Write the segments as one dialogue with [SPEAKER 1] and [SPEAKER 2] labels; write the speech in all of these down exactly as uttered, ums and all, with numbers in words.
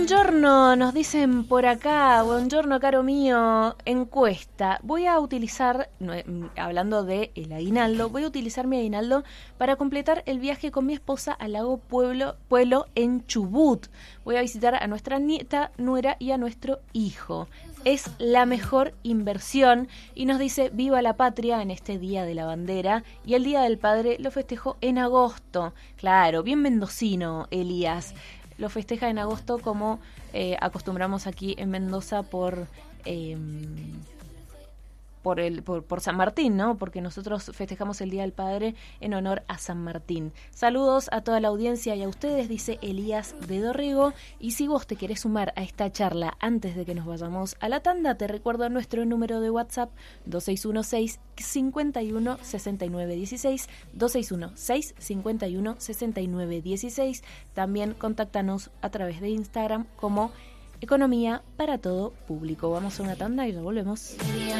[SPEAKER 1] Buongiorno, nos dicen por acá, buongiorno caro mío, encuesta. Voy a utilizar, no, hablando de el aguinaldo, voy a utilizar mi aguinaldo para completar el viaje con mi esposa al lago Pueblo, Pueblo en Chubut. Voy a visitar a nuestra nieta, nuera y a nuestro hijo. Es la mejor inversión y nos dice viva la patria en este Día de la Bandera y el Día del Padre lo festejo en agosto. Claro, bien mendocino, Elías. Lo festeja en agosto como eh, acostumbramos aquí en Mendoza por eh, por el por, por San Martín, ¿no? Porque nosotros festejamos el Día del Padre en honor a San Martín. Saludos a toda la audiencia y a ustedes, dice Elías de Dorrego. Y si vos te querés sumar a esta charla antes de que nos vayamos a la tanda, te recuerdo nuestro número de WhatsApp dos seis uno seis, cinco uno, seis nueve uno seis, dos seis uno seis, cinco uno, seis nueve uno seis. También contáctanos a través de Instagram como Economía para todo público. Vamos a una tanda y ya volvemos.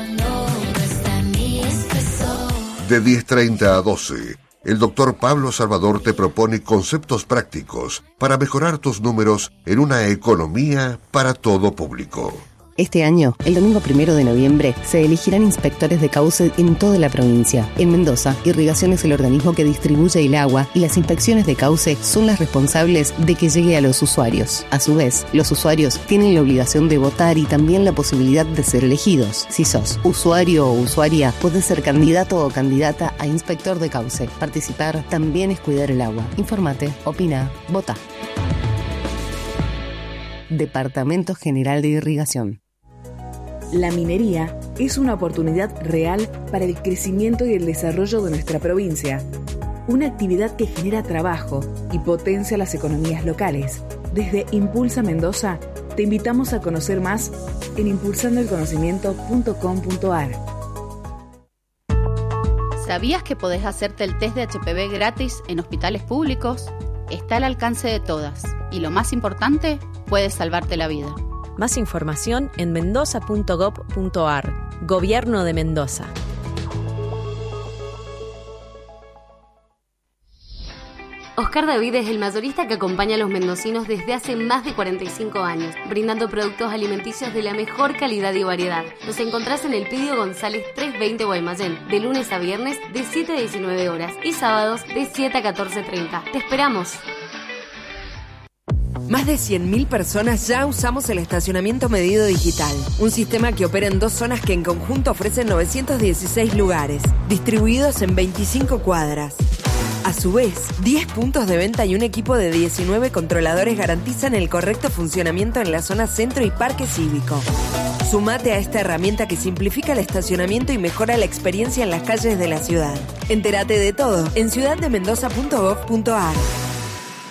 [SPEAKER 2] De diez treinta a doce, el doctor Pablo Salvador te propone conceptos prácticos para mejorar tus números en una economía para todo público.
[SPEAKER 3] Este año, el domingo primero de noviembre, se elegirán inspectores de cauce en toda la provincia. En Mendoza, Irrigación es el organismo que distribuye el agua y las inspecciones de cauce son las responsables de que llegue a los usuarios. A su vez, los usuarios tienen la obligación de votar y también la posibilidad de ser elegidos. Si sos usuario o usuaria, podés ser candidato o candidata a inspector de cauce. Participar también es cuidar el agua. Infórmate, opina, vota. Departamento General de Irrigación.
[SPEAKER 4] La minería es una oportunidad real para el crecimiento y el desarrollo de nuestra provincia. Una actividad que genera trabajo y potencia las economías locales. Desde Impulsa Mendoza, te invitamos a conocer más en impulsando el conocimiento punto com punto a r.
[SPEAKER 5] ¿Sabías que podés hacerte el test de H P V gratis en hospitales públicos? Está al alcance de todas y lo más importante, puede salvarte la vida.
[SPEAKER 6] Más información en mendoza punto gob punto a r. Gobierno de Mendoza.
[SPEAKER 7] Oscar David es el mayorista que acompaña a los mendocinos desde hace más de cuarenta y cinco años, brindando productos alimenticios de la mejor calidad y variedad. Nos encontrás en el Pidio González trescientos veinte Guaymallén, de lunes a viernes de siete a diecinueve horas y sábados de siete a catorce treinta. ¡Te esperamos!
[SPEAKER 8] Más de cien mil personas ya usamos el estacionamiento medido digital, un sistema que opera en dos zonas que en conjunto ofrecen novecientos dieciséis lugares, distribuidos en veinticinco cuadras. A su vez, diez puntos de venta y un equipo de diecinueve controladores garantizan el correcto funcionamiento en la zona centro y parque cívico. Sumate a esta herramienta que simplifica el estacionamiento y mejora la experiencia en las calles de la ciudad. Entérate de todo en ciudad de mendoza punto gob punto a r.